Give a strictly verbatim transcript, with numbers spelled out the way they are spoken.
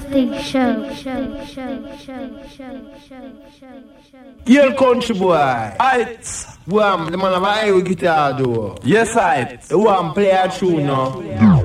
Fantastic show, show, show, show, show, show, show, show. Yeah, country boy. Aight. Boy, the man have a air guitar though. Yes, aight. The one play a tune now.